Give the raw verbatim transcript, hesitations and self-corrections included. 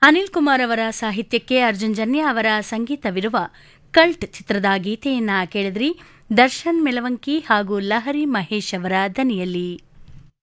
ಅನಿಲ್ ಕುಮಾರ್ ಅವರ ಸಾಹಿತ್ಯಕ್ಕೆ ಅರ್ಜುನ್ ಜನ್ಯ ಅವರ ಸಂಗೀತವಿರುವ ಕಲ್ಟ್ ಚಿತ್ರದ ಗೀತೆಯನ್ನ ಕೇಳಿದ್ರಿ. ದರ್ಶನ್ ಮೆಲವಂಕಿ ಹಾಗೂ ಲಹರಿ ಮಹೇಶ್ ಅವರ ದನಿಯಲ್ಲಿ.